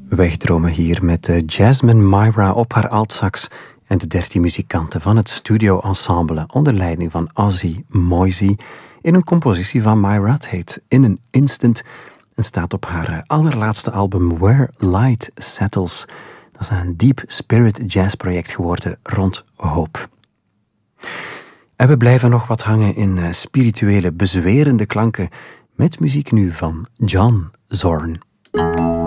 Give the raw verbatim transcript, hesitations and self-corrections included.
Wegdromen hier met Jasmine Myra op haar altsax en de dertien muzikanten van het Studio Ensemble onder leiding van Ozzy Moisey in een compositie van Myra. Het heet In an Instant en staat op haar allerlaatste album Where Light Settles. Dat is een deep spirit jazz project geworden rond hoop. En we blijven nog wat hangen in spirituele, bezwerende klanken met muziek nu van John Zorn.